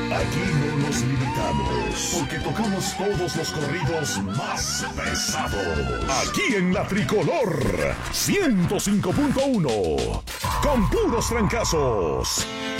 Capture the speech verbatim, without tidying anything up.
Aquí no nos limitamos, porque tocamos todos los corridos más pesados. Aquí en La Tricolor, ciento cinco punto uno, con puros trancazos.